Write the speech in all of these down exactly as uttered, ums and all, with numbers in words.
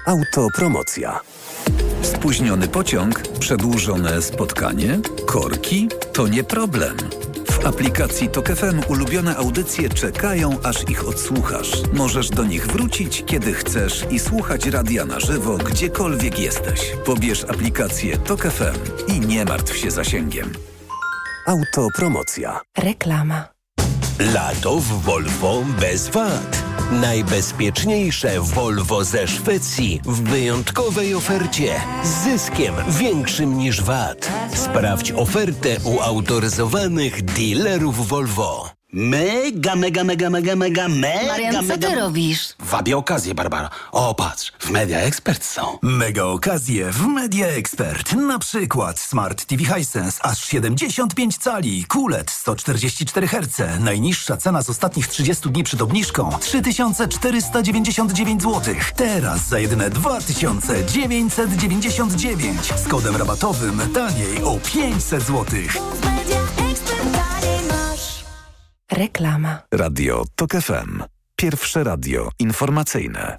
Autopromocja. Spóźniony pociąg? Przedłużone spotkanie? Korki? To nie problem. W aplikacji Tok F M ulubione audycje czekają, aż ich odsłuchasz. Możesz do nich wrócić, kiedy chcesz i słuchać radia na żywo, gdziekolwiek jesteś. Pobierz aplikację Tok F M i nie martw się zasięgiem. Autopromocja. Reklama. Lato w Volvo bez wad. Najbezpieczniejsze Volvo ze Szwecji w wyjątkowej ofercie z zyskiem większym niż V A T. Sprawdź ofertę u autoryzowanych dealerów Volvo. Mega, mega, mega, mega, mega, mega, Marian, co ty robisz? Wabię okazję, Barbara. O, patrz, w Media Expert są. Mega okazje w Media Expert. Na przykład Smart T V Hisense aż siedemdziesiąt pięć cali, Q L E D sto czterdzieści cztery herce. Najniższa cena z ostatnich trzydziestu dni przed obniżką trzy tysiące czterysta dziewięćdziesiąt dziewięć złotych. Teraz za jedyne dwa tysiące dziewięćset dziewięćdziesiąt dziewięć. Z kodem rabatowym taniej o pięćset złotych. Reklama. Radio Tok F M. Pierwsze radio informacyjne.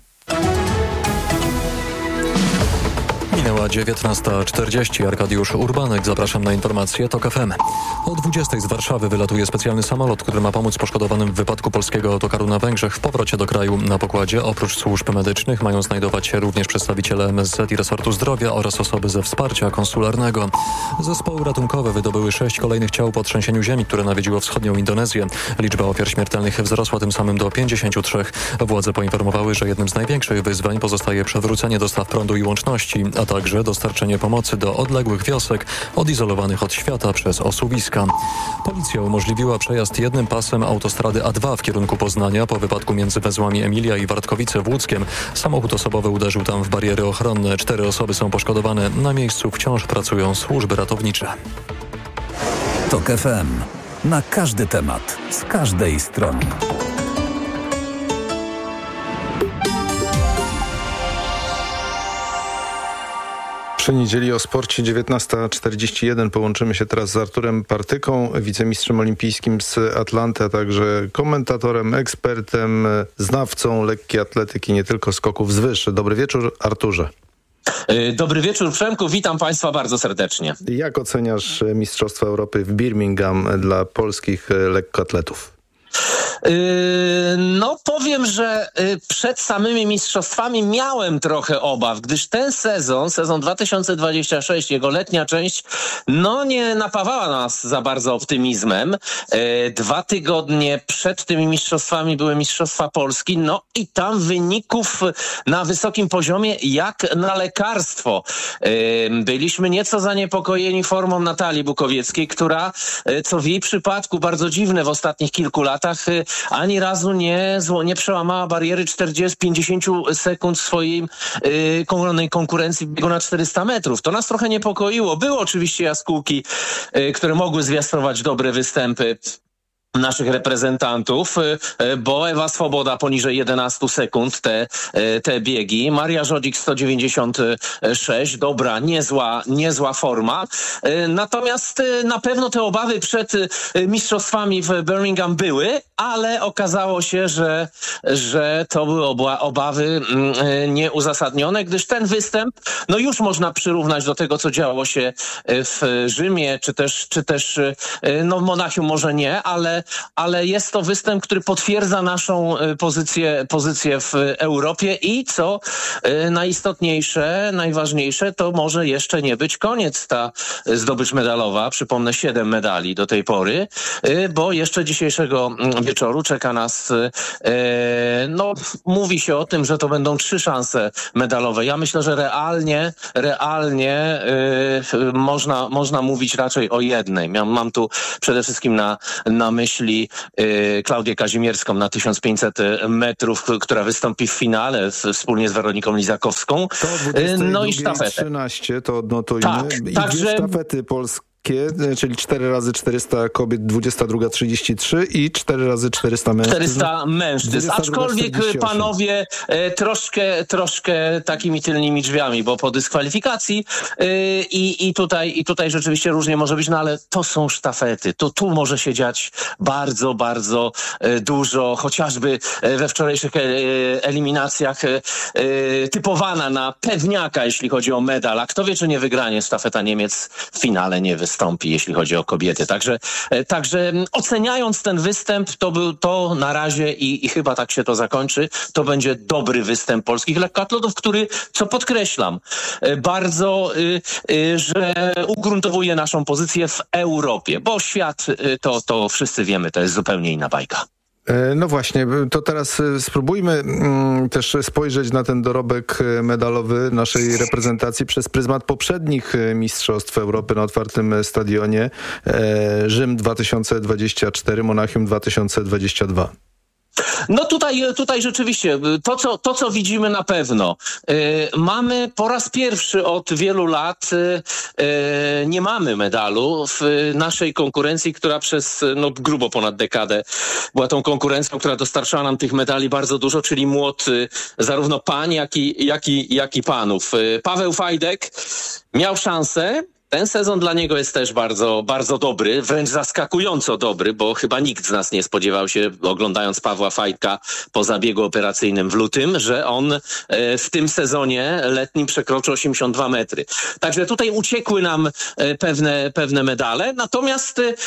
Minęła dziewiętnasta czterdzieści. Arkadiusz Urbanek. Zapraszam na informacje Tok F M. O dwudziestej z Warszawy wylatuje specjalny samolot, który ma pomóc poszkodowanym w wypadku polskiego autokaru na Węgrzech w powrocie do kraju. Na pokładzie oprócz służb medycznych mają znajdować się również przedstawiciele M S Z i resortu zdrowia oraz osoby ze wsparcia konsularnego. Zespoły ratunkowe wydobyły sześć kolejnych ciał po trzęsieniu ziemi, które nawiedziło wschodnią Indonezję. Liczba ofiar śmiertelnych wzrosła tym samym do pięćdziesięciu trzech. Władze poinformowały, że jednym z największych wyzwań pozostaje przywrócenie dostaw prądu i łączności, a także dostarczenie pomocy do odległych wiosek odizolowanych od świata przez osuwiska. Policja umożliwiła przejazd jednym pasem autostrady A dwa w kierunku Poznania po wypadku między węzłami Emilia i Wartkowice w Łódzkiem. Samochód osobowy uderzył tam w bariery ochronne. Cztery osoby są poszkodowane. Na miejscu wciąż pracują służby ratownicze. Tok F M. Na każdy temat, z każdej strony. Przy niedzieli o sporcie dziewiętnasta czterdzieści jeden połączymy się teraz z Arturem Partyką, wicemistrzem olimpijskim z Atlanty, a także komentatorem, ekspertem, znawcą lekkiej atletyki, nie tylko skoków z wyż. Dobry wieczór, Arturze. Dobry wieczór, Przemku. Witam Państwa bardzo serdecznie. Jak oceniasz Mistrzostwa Europy w Birmingham dla polskich lekkoatletów? No powiem, że przed samymi mistrzostwami miałem trochę obaw, gdyż ten sezon, sezon dwa tysiące dwudziesty szósty, jego letnia część, no nie napawała nas za bardzo optymizmem. Dwa tygodnie przed tymi mistrzostwami były Mistrzostwa Polski, no i tam wyników na wysokim poziomie jak na lekarstwo. Byliśmy nieco zaniepokojeni formą Natalii Bukowieckiej, która, co w jej przypadku bardzo dziwne w ostatnich kilku latach, ani razu nie, nie przełamała bariery czterdziestu pięćdziesięciu sekund swojej yy, konkurencji w biegu na czterysta metrów. To nas trochę niepokoiło. Były oczywiście jaskółki, yy, które mogły zwiastować dobre występy naszych reprezentantów, bo Ewa Swoboda poniżej jedenastu sekund te, te biegi. Maria Żodzik sto dziewięćdziesiąt sześć, dobra, niezła, niezła forma. Natomiast na pewno te obawy przed mistrzostwami w Birmingham były, ale okazało się, że, że to były oba, obawy nieuzasadnione, gdyż ten występ, no już można przyrównać do tego, co działo się w Rzymie, czy też, czy też no w Monachium może nie, ale ale jest to występ, który potwierdza naszą pozycję, pozycję w Europie i co najistotniejsze, najważniejsze, to może jeszcze nie być koniec ta zdobycz medalowa. Przypomnę, siedem medali do tej pory, bo jeszcze dzisiejszego wieczoru czeka nas, no mówi się o tym, że to będą trzy szanse medalowe. Ja myślę, że realnie, realnie można, można mówić raczej o jednej. Mam, mam tu przede wszystkim na, na myśli Klaudię Kazimierską na tysiąc pięćset metrów, która wystąpi w finale wspólnie z Weroniką Lizakowską. To no i sztafetę. trzynaście, to odnotujmy. Tak, I także... dwie sztafety polskie męskie, czyli cztery razy czterysta kobiet, dwudziesta druga trzydzieści trzy i cztery razy czterysta mężczyzn. czterysta mężczyzn, aczkolwiek panowie e, troszkę, troszkę takimi tylnymi drzwiami, bo po dyskwalifikacji e, i, i, tutaj, i tutaj rzeczywiście różnie może być, no ale to są sztafety, to tu może się dziać bardzo, bardzo e, dużo, chociażby e, we wczorajszych e, eliminacjach e, typowana na pewniaka, jeśli chodzi o medal, a kto wie, czy nie wygranie sztafeta Niemiec w finale nie wystąpi, jeśli chodzi o kobiety. Także, e, także oceniając ten występ, to był to na razie i, i chyba tak się to zakończy, to będzie dobry występ polskich lekkoatletów, który, co podkreślam, e, bardzo, e, e, że ugruntowuje naszą pozycję w Europie, bo świat, e, to, to wszyscy wiemy, to jest zupełnie inna bajka. No właśnie, to teraz spróbujmy mm, też spojrzeć na ten dorobek medalowy naszej reprezentacji przez pryzmat poprzednich mistrzostw Europy na otwartym stadionie. E, Rzym dwa tysiące dwadzieścia cztery, Monachium dwa tysiące dwadzieścia dwa. No tutaj, tutaj rzeczywiście to, co, to, co widzimy na pewno. Yy, mamy po raz pierwszy od wielu lat yy, nie mamy medalu w naszej konkurencji, która przez no, grubo ponad dekadę była tą konkurencją, która dostarczała nam tych medali bardzo dużo, czyli młot yy, zarówno pań, jak i, jak i, jak i panów. Yy, Paweł Fajdek miał szansę. Ten sezon dla niego jest też bardzo, bardzo dobry, wręcz zaskakująco dobry, bo chyba nikt z nas nie spodziewał się, oglądając Pawła Fajdka po zabiegu operacyjnym w lutym, że on w tym sezonie letnim przekroczy osiemdziesiąt dwa metry. Także tutaj uciekły nam pewne, pewne medale, natomiast y,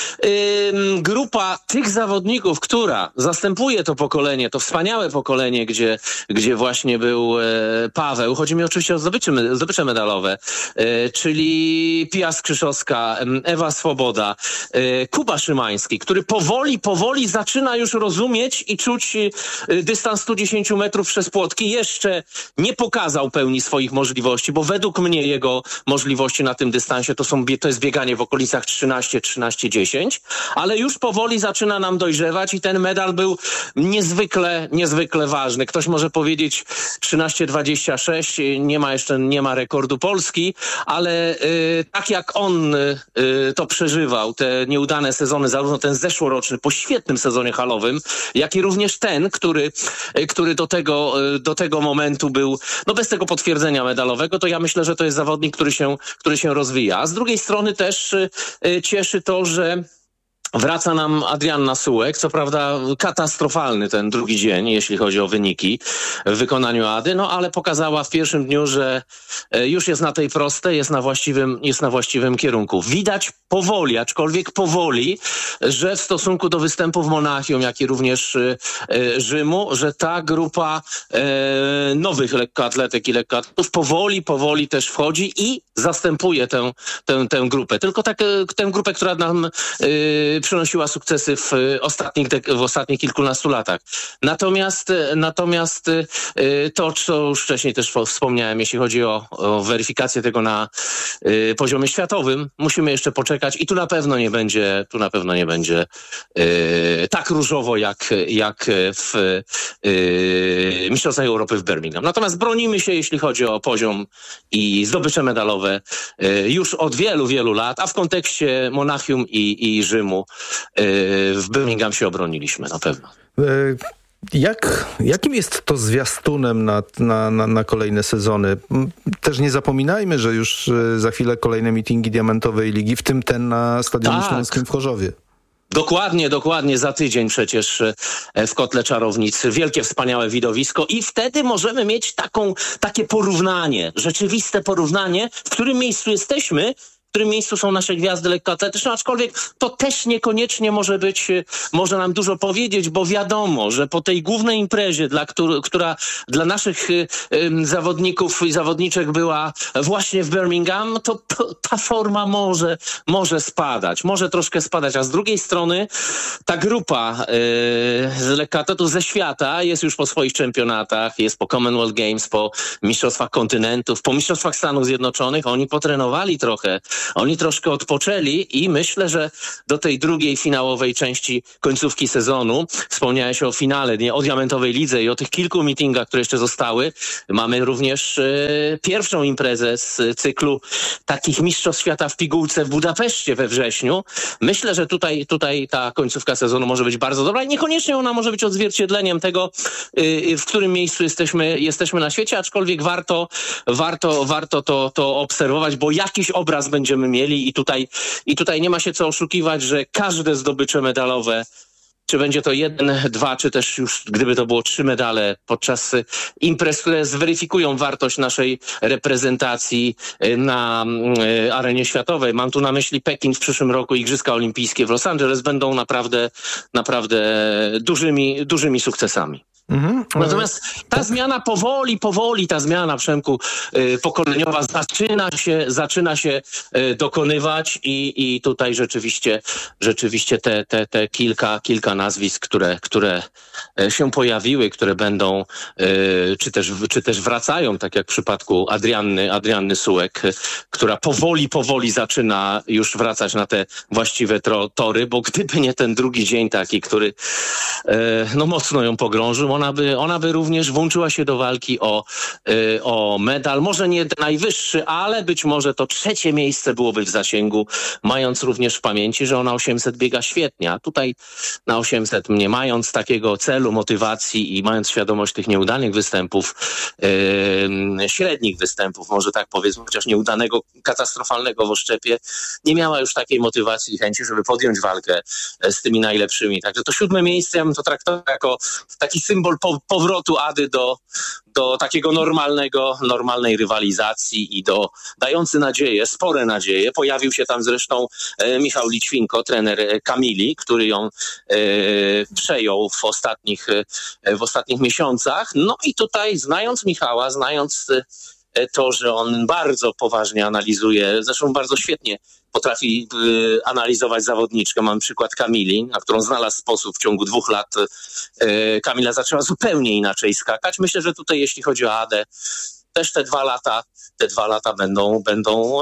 grupa tych zawodników, która zastępuje to pokolenie, to wspaniałe pokolenie, gdzie, gdzie właśnie był e, Paweł, chodzi mi oczywiście o zdobycze, zdobycze medalowe, e, czyli Pia Skrzyszowska, Ewa Swoboda, Kuba Szymański, który powoli, powoli zaczyna już rozumieć i czuć dystans stu dziesięciu metrów przez płotki. Jeszcze nie pokazał pełni swoich możliwości, bo według mnie jego możliwości na tym dystansie to, są, to jest bieganie w okolicach trzynaście trzynaście dziesięć, ale już powoli zaczyna nam dojrzewać i ten medal był niezwykle, niezwykle ważny. Ktoś może powiedzieć trzynaście dwadzieścia sześć, nie ma jeszcze, nie ma rekordu Polski, ale yy, tak jak on y, to przeżywał, te nieudane sezony, zarówno ten zeszłoroczny po świetnym sezonie halowym, jak i również ten, który, y, który do tego, y, do tego momentu był, no bez tego potwierdzenia medalowego, to ja myślę, że to jest zawodnik, który się, który się rozwija. A z drugiej strony też y, y, cieszy to, że wraca nam Adrianna Sułek, co prawda katastrofalny ten drugi dzień, jeśli chodzi o wyniki w wykonaniu Ady, no ale pokazała w pierwszym dniu, że już jest na tej prostej, jest na właściwym, jest na właściwym kierunku. Widać powoli, aczkolwiek powoli, że w stosunku do występów Monachium, jak i również Rzymu, że ta grupa nowych lekkoatletek i lekkoatletów powoli, powoli też wchodzi i zastępuje tę, tę, tę grupę. Tylko tak, tę grupę, która nam przynosiła sukcesy w ostatnich, w ostatnich kilkunastu latach. Natomiast, natomiast to, co już wcześniej też wspomniałem, jeśli chodzi o, o weryfikację tego na y, poziomie światowym, musimy jeszcze poczekać i tu na pewno nie będzie, tu na pewno nie będzie y, tak różowo jak, jak w y, Mistrzostwach Europy w Birmingham. Natomiast bronimy się, jeśli chodzi o poziom i zdobycze medalowe y, już od wielu, wielu lat, a w kontekście Monachium i, i Rzymu w Birmingham się obroniliśmy, na pewno. Jak, jakim jest to zwiastunem na, na, na, na kolejne sezony? Też nie zapominajmy, że już za chwilę kolejne meetingi Diamentowej Ligi, w tym ten na Stadionie tak. Śląskim w Chorzowie. Dokładnie, dokładnie. Za tydzień przecież w Kotle Czarownic. Wielkie, wspaniałe widowisko i wtedy możemy mieć taką, takie porównanie, rzeczywiste porównanie, w którym miejscu jesteśmy, w którym miejscu są nasze gwiazdy lekkoatletyczne, aczkolwiek to też niekoniecznie może być, może nam dużo powiedzieć, bo wiadomo, że po tej głównej imprezie, dla której, która dla naszych y, y, zawodników i zawodniczek była właśnie w Birmingham, to, to ta forma może, może spadać, może troszkę spadać, a z drugiej strony ta grupa y, z lekkoatletów ze świata jest już po swoich czempionatach, jest po Commonwealth Games, po Mistrzostwach Kontynentów, po Mistrzostwach Stanów Zjednoczonych, oni potrenowali trochę Oni troszkę odpoczęli i myślę, że do tej drugiej finałowej części końcówki sezonu, wspomniałeś o finale, nie, o Diamentowej Lidze i o tych kilku meetingach, które jeszcze zostały. Mamy również e, pierwszą imprezę z cyklu takich Mistrzostw Świata w pigułce w Budapeszcie we wrześniu. Myślę, że tutaj, tutaj ta końcówka sezonu może być bardzo dobra i niekoniecznie ona może być odzwierciedleniem tego, y, w którym miejscu jesteśmy, jesteśmy na świecie, aczkolwiek warto, warto, warto to, to obserwować, bo jakiś obraz będziemy mieli i tutaj, i tutaj nie ma się co oszukiwać, że każde zdobycze medalowe, czy będzie to jeden, dwa, czy też już gdyby to było trzy medale podczas imprez, które zweryfikują wartość naszej reprezentacji na arenie światowej. Mam tu na myśli Pekin w przyszłym roku, Igrzyska Olimpijskie w Los Angeles będą naprawdę, naprawdę dużymi, dużymi sukcesami. Mhm. Natomiast ta tak. zmiana powoli, powoli ta zmiana, Przemku, yy, pokoleniowa zaczyna się, zaczyna się yy, dokonywać i, i tutaj rzeczywiście, rzeczywiście te, te, te kilka, kilka nazwisk, które, które się pojawiły, które będą, yy, czy też, czy też wracają, tak jak w przypadku Adrianny, Adrianny Sułek, yy, która powoli, powoli zaczyna już wracać na te właściwe tro, tory, bo gdyby nie ten drugi dzień taki, który yy, no mocno ją pogrążył, Ona by, ona by również włączyła się do walki o, y, o medal. Może nie najwyższy, ale być może to trzecie miejsce byłoby w zasięgu, mając również w pamięci, że ona osiemset biega świetnie. A tutaj na osiemset, nie mając takiego celu, motywacji i mając świadomość tych nieudanych występów, yy, średnich występów, może tak powiedzmy, chociaż nieudanego, katastrofalnego w oszczepie, nie miała już takiej motywacji i chęci, żeby podjąć walkę z tymi najlepszymi. Także to siódme miejsce, ja bym to traktował jako taki symbol po, powrotu Ady do, do takiego normalnego, normalnej rywalizacji i do dający nadzieję, spore nadzieje. Pojawił się tam zresztą e, Michał Lićwinko, trener Kamili, który ją e, przejął w ostatnich, e, w ostatnich miesiącach. No i tutaj, znając Michała, znając e, to, że on bardzo poważnie analizuje, zresztą bardzo świetnie potrafi y, analizować zawodniczkę. Mam przykład Kamili, na którą znalazł sposób w ciągu dwóch lat. Y, Kamila zaczęła zupełnie inaczej skakać. Myślę, że tutaj jeśli chodzi o Adę, też te dwa lata, te dwa lata będą, będą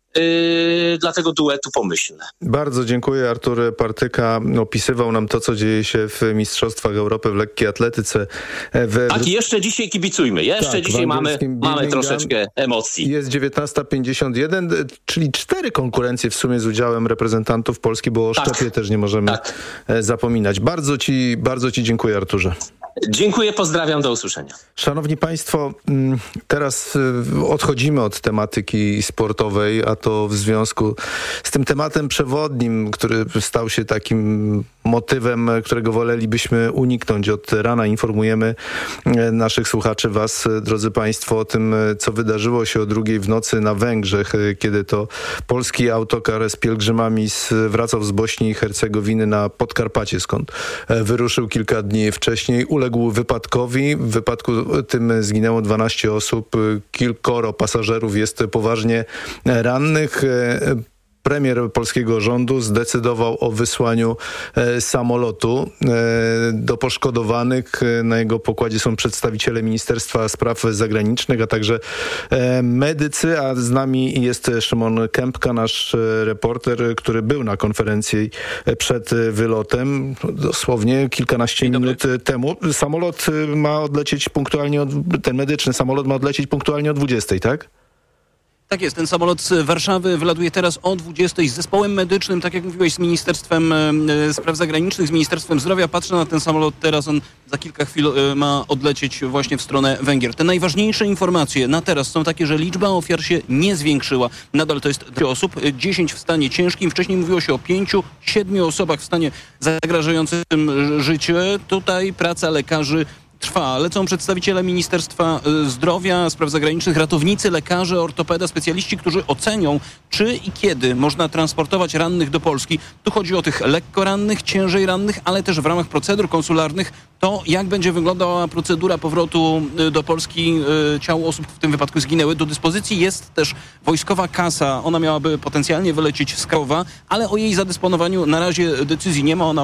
Yy, dla tego duetu pomyślne. Bardzo dziękuję. Artur Partyka opisywał nam to, co dzieje się w Mistrzostwach Europy w lekkiej atletyce. W... Tak, i jeszcze dzisiaj kibicujmy. Jeszcze tak, dzisiaj mamy, mamy troszeczkę emocji. Jest dziewiętnasta pięćdziesiąt jeden, czyli cztery konkurencje w sumie z udziałem reprezentantów Polski, bo o Szczepie tak. też nie możemy tak. zapominać. Bardzo ci, bardzo ci dziękuję, Arturze. Dziękuję, pozdrawiam, do usłyszenia. Szanowni Państwo, teraz odchodzimy od tematyki sportowej, a to w związku z tym tematem przewodnim, który stał się takim motywem, którego wolelibyśmy uniknąć. Od rana informujemy naszych słuchaczy, was, drodzy Państwo, o tym, co wydarzyło się o drugiej w nocy na Węgrzech, kiedy to polski autokar z pielgrzymami wracał z Bośni i Hercegowiny na Podkarpacie, skąd wyruszył kilka dni wcześniej. Uległ wypadkowi. W wypadku tym zginęło dwanaście osób. Kilkoro pasażerów jest poważnie rannych. Premier polskiego rządu zdecydował o wysłaniu e, samolotu e, do poszkodowanych. Na jego pokładzie są przedstawiciele Ministerstwa Spraw Zagranicznych, a także e, medycy, a z nami jest Szymon Kępka, nasz e, reporter, który był na konferencji przed wylotem, dosłownie kilkanaście minut temu. Samolot ma odlecieć punktualnie, od, ten medyczny samolot ma odlecieć punktualnie o dwudziestej, tak? Tak jest, ten samolot z Warszawy wylatuje teraz o dwudziestej z zespołem medycznym, tak jak mówiłeś, z Ministerstwem e, Spraw Zagranicznych, z Ministerstwem Zdrowia. Patrzę na ten samolot teraz, on za kilka chwil e, ma odlecieć właśnie w stronę Węgier. Te najważniejsze informacje na teraz są takie, że liczba ofiar się nie zwiększyła. Nadal to jest trzy osób, dziesięć w stanie ciężkim. Wcześniej mówiło się o pięciu, siedmiu osobach w stanie zagrażającym życie. Tutaj praca lekarzy trwa. Lecą przedstawiciele Ministerstwa Zdrowia, Spraw Zagranicznych, ratownicy, lekarze, ortopeda, specjaliści, którzy ocenią, czy i kiedy można transportować rannych do Polski. Tu chodzi o tych lekko rannych, ciężej rannych, ale też w ramach procedur konsularnych to, jak będzie wyglądała procedura powrotu do Polski ciał osób, w tym wypadku zginęły. Do dyspozycji jest też wojskowa kasa. Ona miałaby potencjalnie wylecieć z Krakowa, ale o jej zadysponowaniu na razie decyzji nie ma. Ona ma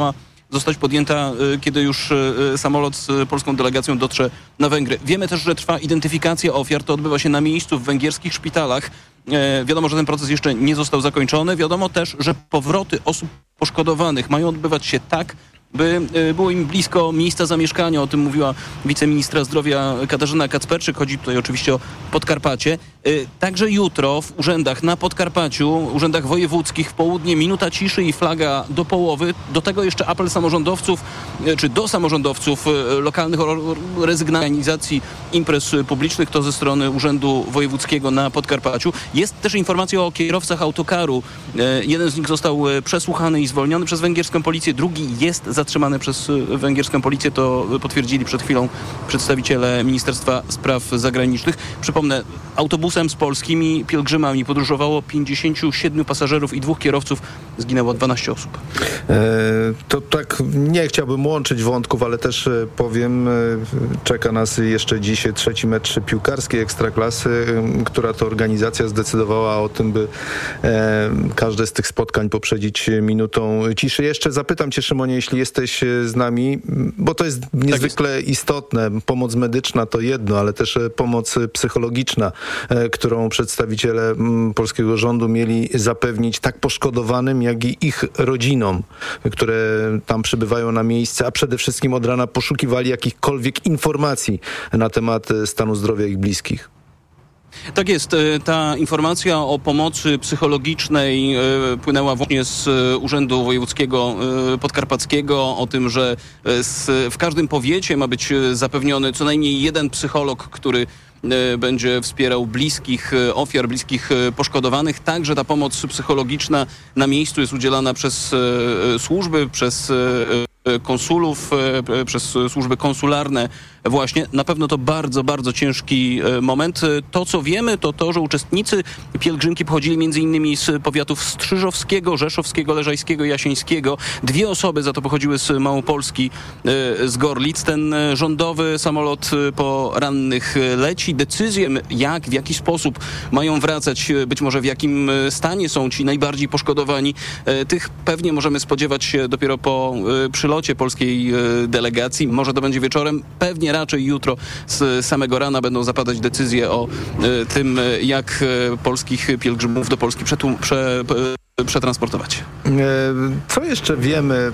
zostać podjęta, kiedy już samolot z polską delegacją dotrze na Węgry. Wiemy też, że trwa identyfikacja ofiar. To odbywa się na miejscu w węgierskich szpitalach. Wiadomo, że ten proces jeszcze nie został zakończony. Wiadomo też, że powroty osób poszkodowanych mają odbywać się tak, by było im blisko miejsca zamieszkania. O tym mówiła wiceministra zdrowia Katarzyna Kacperczyk. Chodzi tutaj oczywiście o Podkarpacie. Także jutro w urzędach na Podkarpaciu, urzędach wojewódzkich w południe minuta ciszy i flaga do połowy. Do tego jeszcze apel samorządowców, czy do samorządowców lokalnych o rezygnacji imprez publicznych. To ze strony Urzędu Wojewódzkiego na Podkarpaciu. Jest też informacja o kierowcach autokaru. Jeden z nich został przesłuchany i zwolniony przez węgierską policję. Drugi jest zatrzymany przez węgierską policję. To potwierdzili przed chwilą przedstawiciele Ministerstwa Spraw Zagranicznych. Przypomnę, autobusem z polskimi pielgrzymami podróżowało pięćdziesięciu siedmiu pasażerów i dwóch kierowców. Zginęło dwanaście osób. E, to tak, nie chciałbym łączyć wątków, ale też powiem, czeka nas jeszcze dziś trzeci mecz piłkarskiej Ekstraklasy, która to organizacja zdecydowała o tym, by e, każde z tych spotkań poprzedzić minutą ciszy. Jeszcze zapytam cię, Szymonie, jeśli jesteś z nami, bo to jest niezwykle tak jest. istotne. Pomoc medyczna to jedno, ale też pomoc psychologiczna, którą przedstawiciele polskiego rządu mieli zapewnić tak poszkodowanym, jak i ich rodzinom, które tam przybywają na miejsce, a przede wszystkim od rana poszukiwali jakichkolwiek informacji na temat stanu zdrowia ich bliskich. Tak jest. Ta informacja o pomocy psychologicznej płynęła właśnie z Urzędu Wojewódzkiego Podkarpackiego, o tym, że w każdym powiecie ma być zapewniony co najmniej jeden psycholog, który będzie wspierał bliskich ofiar, bliskich poszkodowanych. Także ta pomoc psychologiczna na miejscu jest udzielana przez służby, przez konsulów, przez służby konsularne. Właśnie, na pewno to bardzo, bardzo ciężki moment. To, co wiemy, to to, że uczestnicy pielgrzymki pochodzili między innymi z powiatów strzyżowskiego, rzeszowskiego, leżajskiego i jasieńskiego. Dwie osoby za to pochodziły z Małopolski, z Gorlic. Ten rządowy samolot po rannych leci. Decyzję, jak, w jaki sposób mają wracać, być może w jakim stanie są ci najbardziej poszkodowani, tych pewnie możemy spodziewać się dopiero po przylocie polskiej delegacji. Może to będzie wieczorem, pewnie raczej jutro z samego rana będą zapadać decyzje o y, tym, jak y, polskich pielgrzymów do Polski przetłum- prze, y, przetransportować. Co jeszcze wiemy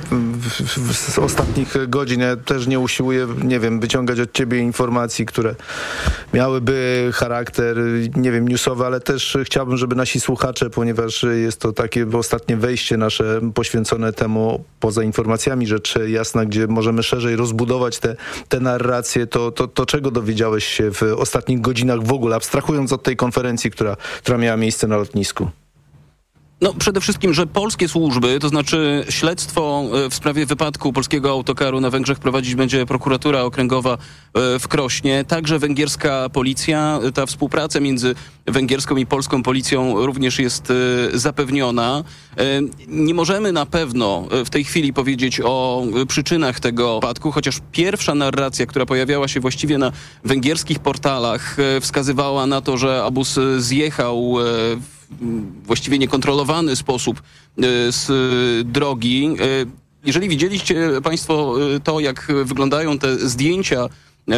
z ostatnich godzin? Ja też nie usiłuję, nie wiem, wyciągać od ciebie informacji, które miałyby charakter, nie wiem, newsowy, ale też chciałbym, żeby nasi słuchacze, ponieważ jest to takie ostatnie wejście nasze poświęcone temu, poza informacjami, rzecz jasna, gdzie możemy szerzej rozbudować te, te narracje, to, to, to czego dowiedziałeś się w ostatnich godzinach w ogóle, abstrahując od tej konferencji, która, która miała miejsce na lotnisku? No, przede wszystkim, że polskie służby, to znaczy śledztwo w sprawie wypadku polskiego autokaru na Węgrzech prowadzić będzie prokuratura okręgowa w Krośnie, także węgierska policja. Ta współpraca między węgierską i polską policją również jest zapewniona. Nie możemy na pewno w tej chwili powiedzieć o przyczynach tego wypadku, chociaż pierwsza narracja, która pojawiała się właściwie na węgierskich portalach, wskazywała na to, że obóz zjechał w właściwie niekontrolowany sposób z drogi. Jeżeli widzieliście państwo to, jak wyglądają te zdjęcia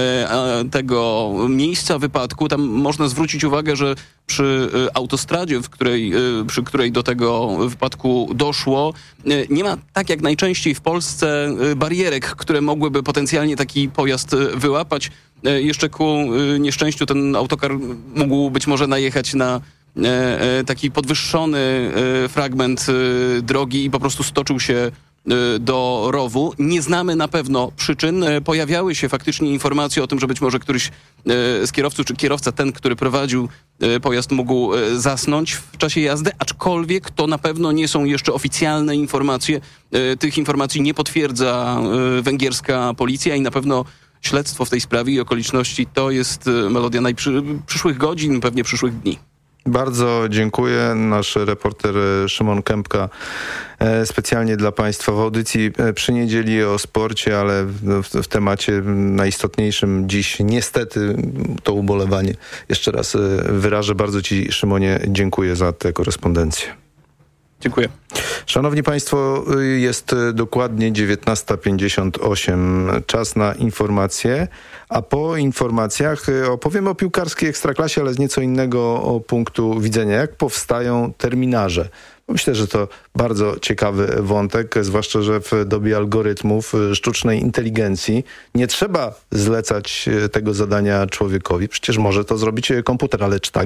tego miejsca wypadku, tam można zwrócić uwagę, że przy autostradzie, w której, przy której do tego wypadku doszło, nie ma, tak jak najczęściej w Polsce, barierek, które mogłyby potencjalnie taki pojazd wyłapać. Jeszcze ku nieszczęściu ten autokar mógł być może najechać na taki podwyższony fragment drogi i po prostu stoczył się do rowu. Nie znamy na pewno przyczyn. Pojawiały się faktycznie informacje o tym, że być może któryś z kierowców, czy kierowca ten, który prowadził pojazd, mógł zasnąć w czasie jazdy, aczkolwiek to na pewno nie są jeszcze oficjalne informacje. Tych informacji nie potwierdza węgierska policja i na pewno śledztwo w tej sprawie i okoliczności to jest melodia najprzyszłych godzin, pewnie przyszłych dni. Bardzo dziękuję. Nasz reporter Szymon Kępka specjalnie dla Państwa w audycji przy niedzieli o sporcie, ale w, w temacie najistotniejszym dziś niestety to ubolewanie. Jeszcze raz wyrażę. Bardzo Ci, Szymonie, dziękuję za tę korespondencję. Dziękuję. Szanowni Państwo, jest dokładnie dziewiętnasta pięćdziesiąt osiem. Czas na informacje, a po informacjach opowiem o piłkarskiej ekstraklasie, ale z nieco innego punktu widzenia. Jak powstają terminarze? Myślę, że to bardzo ciekawy wątek, zwłaszcza, że w dobie algorytmów, sztucznej inteligencji nie trzeba zlecać tego zadania człowiekowi. Przecież może to zrobić komputer, ale czy tak